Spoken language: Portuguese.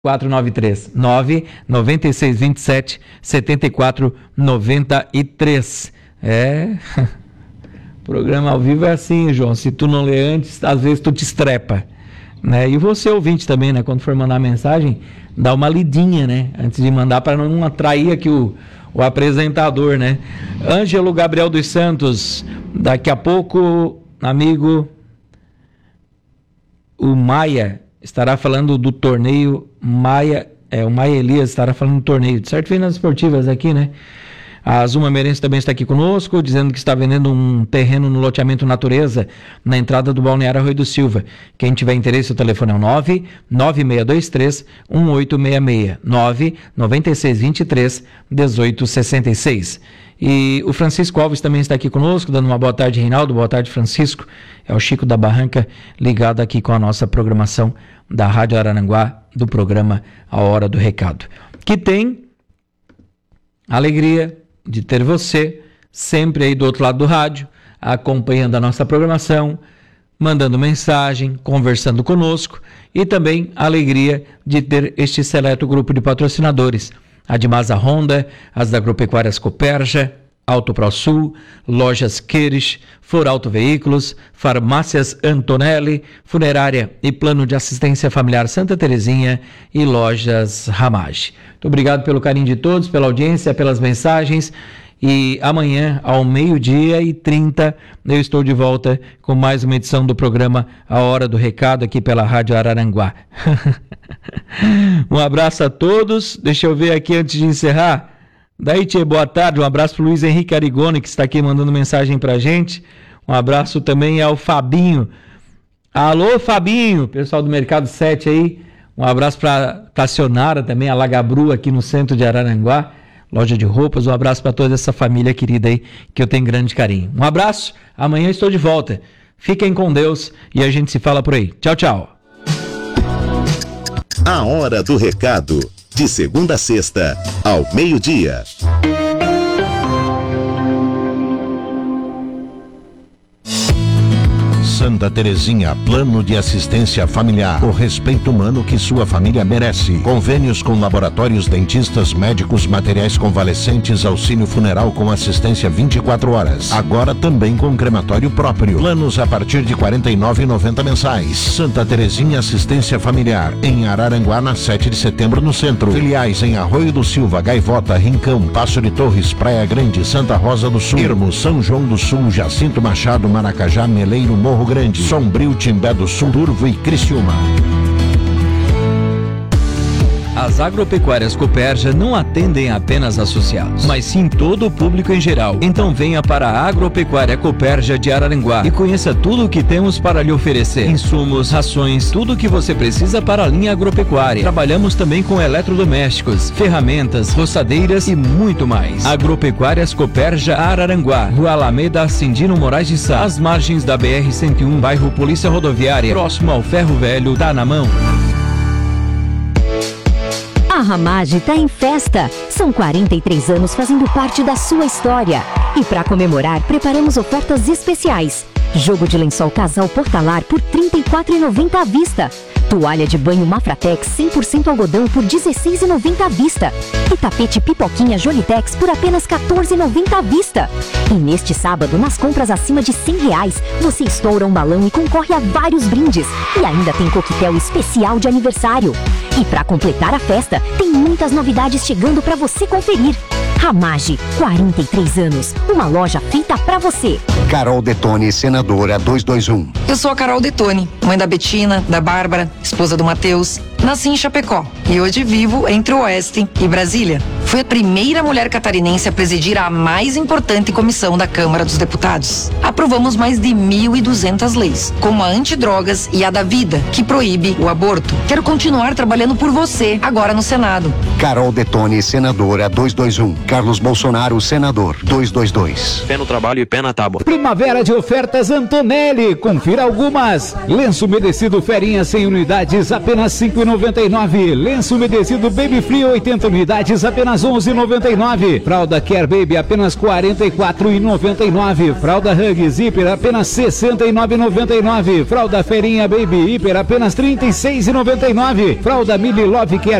493 99627 7493. Programa ao vivo é assim, João. Se tu não lê antes, às vezes tu te estrepa, né? E você, ouvinte, também, né? Quando for mandar mensagem, dá uma lidinha, né? Antes de mandar, para não atrair aqui o apresentador, né? Ângelo Gabriel dos Santos, daqui a pouco, amigo, o Maia estará falando do torneio o Maia Elias estará falando do torneio, certo? Vem nas esportivas aqui, né? A Azul Mameirense também está aqui conosco, dizendo que está vendendo um terreno no loteamento Natureza, na entrada do Balneário Arroio do Silva. Quem tiver interesse, o telefone é o 99623-1866, 99623-1866. E o Francisco Alves também está aqui conosco, dando uma boa tarde, Reinaldo. Boa tarde, Francisco. É o Chico da Barranca, ligado aqui com a nossa programação da Rádio Araranguá, do programa A Hora do Recado, que tem alegria de ter você sempre aí do outro lado do rádio, acompanhando a nossa programação, mandando mensagem, conversando conosco, e também a alegria de ter este seleto grupo de patrocinadores: a de Masa Honda, as da Agropecuárias Cooperja, Auto Pro Sul, Lojas Queires, For Auto Veículos, Farmácias Antonelli, Funerária e Plano de Assistência Familiar Santa Terezinha e Lojas Ramage. Muito obrigado pelo carinho de todos, pela audiência, pelas mensagens. E amanhã, ao 12h30, eu estou de volta com mais uma edição do programa A Hora do Recado, aqui pela Rádio Araranguá. Um abraço a todos. Deixa eu ver aqui antes de encerrar. Daí, tchê, boa tarde. Um abraço para o Luiz Henrique Arigoni, que está aqui mandando mensagem para a gente. Um abraço também ao Fabinho. Alô, Fabinho, pessoal do Mercado 7 aí. Um abraço para Tacionara também, a Lagabru, aqui no centro de Araranguá, loja de roupas. Um abraço para toda essa família querida aí, que eu tenho grande carinho. Um abraço, amanhã estou de volta. Fiquem com Deus e a gente se fala por aí. Tchau, tchau. A Hora do Recado, de segunda a sexta, ao meio-dia. Santa Terezinha, plano de assistência familiar, o respeito humano que sua família merece. Convênios com laboratórios, dentistas, médicos, materiais convalescentes, auxílio funeral com assistência 24 horas. Agora também com crematório próprio. Planos a partir de R$ 49,90 mensais. Santa Terezinha Assistência Familiar, em Araranguá, na 7 de setembro, no centro. Filiais em Arroio do Silva, Gaivota, Rincão, Passo de Torres, Praia Grande, Santa Rosa do Sul, Irmo, São João do Sul, Jacinto Machado, Maracajá, Meleiro, Morro Grande, Sombrio, Timbé do Sul, Turvo e Criciúma. As agropecuárias Cooperja não atendem apenas associados, mas sim todo o público em geral. Então venha para a Agropecuária Cooperja de Araranguá e conheça tudo o que temos para lhe oferecer. Insumos, rações, tudo o que você precisa para a linha agropecuária. Trabalhamos também com eletrodomésticos, ferramentas, roçadeiras e muito mais. Agropecuárias Cooperja Araranguá, Rua Alameda, Cindino Moraes de Sá, às margens da BR-101, bairro Polícia Rodoviária, próximo ao Ferro Velho, tá na mão. A Ramage está em festa. São 43 anos fazendo parte da sua história. E para comemorar, preparamos ofertas especiais. Jogo de lençol casal Portalar por R$ 34,90 à vista. Toalha de banho Mafratex 100% algodão por R$ 16,90 à vista. E tapete Pipoquinha Jolitex por apenas R$ 14,90 à vista. E neste sábado, nas compras acima de R$ 100, você estoura um balão e concorre a vários brindes. E ainda tem coquetel especial de aniversário. E para completar a festa, tem muitas novidades chegando para você conferir. Ramage, 43 anos, uma loja feita pra você. Carol Detone, senadora 221. Eu sou a Carol Detone, mãe da Betina, da Bárbara, esposa do Matheus. Nasci em Chapecó e hoje vivo entre o Oeste e Brasília. Fui a primeira mulher catarinense a presidir a mais importante comissão da Câmara dos Deputados. Aprovamos mais de 1.200 leis, como a antidrogas e a da vida, que proíbe o aborto. Quero continuar trabalhando por você, agora no Senado. Carol Detone, senadora 221. Carlos Bolsonaro, senador 222. Pé no trabalho e pé na tábua. Primavera de ofertas Antonelli. Confira algumas. Lenço umedecido Ferinha 100 unidades, apenas R$ 5,90. 11,99. Lenço umedecido Baby Free 80 unidades, apenas 11,99. Fralda Care Baby, apenas 44,99. Fralda Hug Zíper, apenas 69,99. Fralda Ferinha Baby Hiper, apenas 36,99. Fralda Mili Love Care